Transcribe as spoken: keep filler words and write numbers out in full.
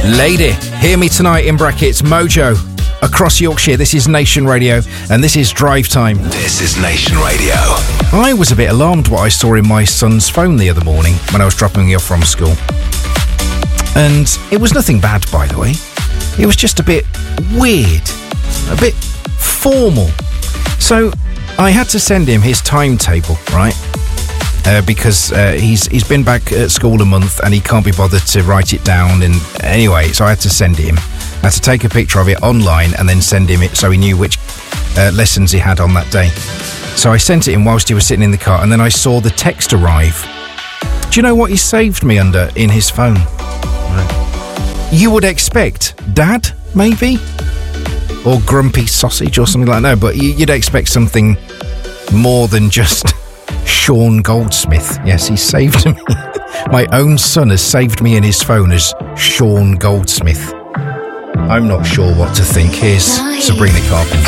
Lady, hear me tonight in brackets, Mojo. Across Yorkshire, this is Nation Radio, and this is Drive Time. This is Nation Radio. I was a bit alarmed what I saw in my son's phone the other morning when I was dropping him off from school. And it was nothing bad, by the way. It was just a bit weird, a bit formal. So I had to send him his timetable, right? Uh, because uh, he's he's been back at school a month and he can't be bothered to write it down. And anyway, so I had to send it him. I had to take a picture of it online and then send him it so he knew which uh, lessons he had on that day. So I sent it him whilst he was sitting in the car, and then I saw the text arrive. Do you know what he saved me under in his phone? Right. You would expect Dad, maybe? Or Grumpy Sausage or something like that. No, but you'd expect something more than just Sean Goldsmith. Yes, he saved me. My own son has saved me in his phone as Sean Goldsmith. I'm not sure what to think. Here's Sabrina Carpenter.